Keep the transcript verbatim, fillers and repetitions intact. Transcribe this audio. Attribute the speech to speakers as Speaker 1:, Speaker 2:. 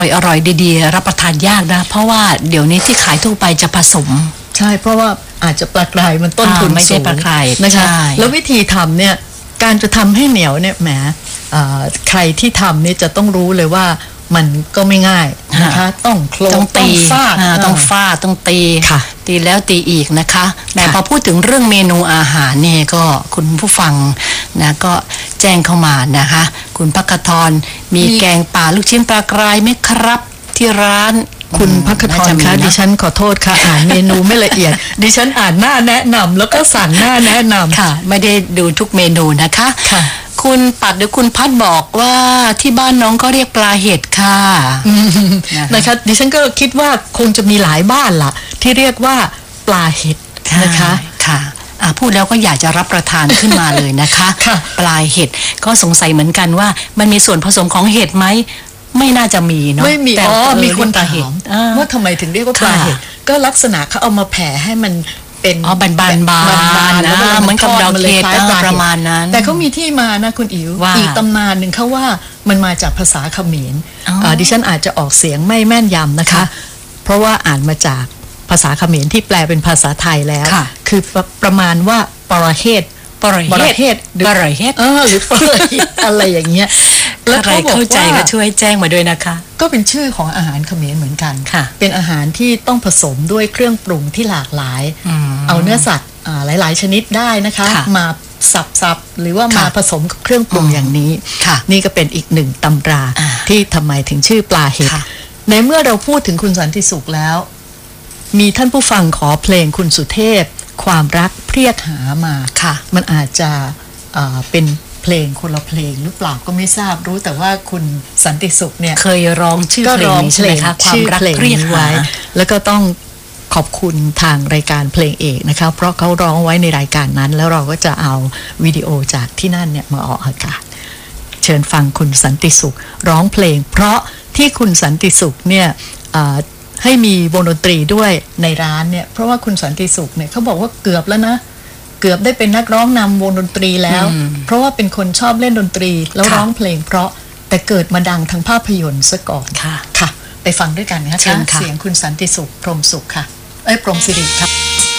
Speaker 1: อร่อยดีๆรับประทานยากนะเพราะว่าเดี๋ยวนี้ที่ขายทั่วไปจะผสม
Speaker 2: ใช่เพราะว่าอาจจะปลากรายมันต้นทุนสูงไม่ใช่
Speaker 1: ปลากราย
Speaker 2: นะคะแล้ววิธีทำเนี่ยการจะทำให้เหนียวเนี่ยแหมใครที่ทำเนี่ยจะต้องรู้เลยว่ามันก็ไม่ง่ายนะคะต้องโคล
Speaker 1: ต้องตี
Speaker 2: ฟาด
Speaker 1: ต้องฟาดต้องตีตีแล้วตีอีกนะคะแต่พอพูดถึงเรื่องเมนูอาหารเนี่ยก็คุณผู้ฟังนะก็แจ้งเข้ามานะคะคุณภักทรมีแกงป่าลูกชิ้นปลากรายไหมครับที่ร้าน
Speaker 2: คุณภักทรคะดิฉันขอโทษค่ะอ่านเมนูไม่ละเอียดดิฉันอ่านหน้าแนะนำแล้วก็สั่งหน้าแนะนำ
Speaker 1: ค่ะไม่ได้ดูทุกเมนูนะคะ
Speaker 2: ค่ะ
Speaker 1: คุณปัดหรือคุณพัดบอกว่าที่บ้านน้องก็เรียกปลาเห็ดค่ะ
Speaker 2: นะคะดิฉันก็คิดว่าคงจะมีหลายบ้านล่ะที่เรียกว่าปลาเห็ดนะคะ
Speaker 1: ค่ะพูดแล้วก็อยากจะรับประทานขึ้นมาเลยนะคะปลาเห็ดก็สงสัยเหมือนกันว่ามันมีส่วนผสมของเห็ดไหมไม่น่าจะมีเนาะ
Speaker 2: ไม่มีอ๋อมีคนถามว่าทำไมถึงเรียกว่าปลาเห็ดก็ลักษณะเขาเอามาแผ่ให้มันเป็น
Speaker 1: อ๋อบานบานบานนะเหมือนกับดอกเห็ดประมาณนั้น
Speaker 2: แต่เขามีที่มานะคุณอิ๋วอีกตำนานหนึ่งเขาว่ามันมาจากภาษาเขมรดิฉันอาจจะออกเสียงไม่แม่นยำนะคะเพราะว่าอ่านมาจากภาษาเขมรที่แปลเป็นภาษาไทยแล้วคือประมาณว่าปรเฮศ
Speaker 1: ปรเฮศ
Speaker 2: ปรเฮศเออหรือปรเฮศอะไรอย่างเงี้ย
Speaker 1: แล้วเขาบอกว่าก็ช่วยแจ้งมาด้วยนะคะ
Speaker 2: ก็เป็นชื่อของอาหารเขมรเหมือนกันเป็นอาหารที่ต้องผสมด้วยเครื่องปรุงที่หลากหลายเอาเนื้อสัตว์หลายๆชนิดได้นะคะมาสับๆหรือว่ามาผสมกับเครื่องปรุงอย่างนี้นี่ก็เป็นอีกหนึ่งตำราที่ทำไมถึงชื่อปลาเห็ดในเมื่อเราพูดถึงคุณสันติสุขแล้วมีท่านผู้ฟังขอเพลงคุณสุเทพความรักเพียกหามา
Speaker 1: ค่ะ
Speaker 2: มันอาจจะเป็นเพลงคนละเพลงหรือเปล่าก็ไม่ทราบรู้แต่ว่าคุณสันติสุขเนี่ย
Speaker 1: เคยร้องชื่อเพลงนี้ใช่ไหมคะความรักเรียกไว้
Speaker 2: แล้วก็ต้องขอบคุณทางรายการเพลงเอกนะคะเพราะเขาร้องไว้ในรายการนั้นแล้วเราก็จะเอาวิดีโอจากที่นั่นเนี่ยมาออกอากาศเชิญฟังคุณสันติสุขร้องเพลงเพราะที่คุณสันติสุขเนี่ยให้มีวงดนตรีด้วยในร้านเนี่ยเพราะว่าคุณสันติสุขเนี่ยเขาบอกว่าเกือบแล้วนะเกือบได้เป็นนักร้องนำวงดนตรีแล้วเพราะว่าเป็นคนชอบเล่นดนตรีแล้วร้องเพลงเพราะแต่เกิดมาดังทางภาพยนตร์ซะก่อน
Speaker 1: ค่ะ
Speaker 2: ค่ะไปฟังด้วยกันนะคะเสียงคุณสันติสุขพรหมสุขค่ะเอ้ยพรหมสิริค่ะ